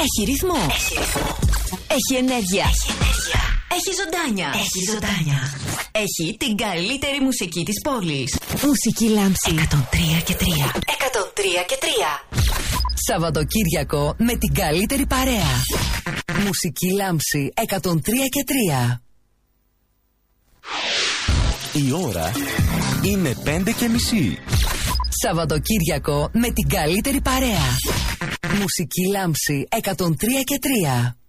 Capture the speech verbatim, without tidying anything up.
Έχει ρυθμό. Έχει ρυθμό. Έχει ενέργεια. Έχει ενέργεια. Έχει ζωντάνια. Έχει ζωντάνια. Έχει την καλύτερη μουσική της πόλης. Μουσική Λάμψη εκατόν τρία και τρία. εκατόν τρία και τρία. Σαββατοκύριακο με την καλύτερη παρέα. Μουσική Λάμψη εκατόν τρία και τρία. Η ώρα είναι πέντε και μισή. Σαββατοκύριακο με την καλύτερη παρέα. Μουσική Λάμψη εκατόν τρία και τρία.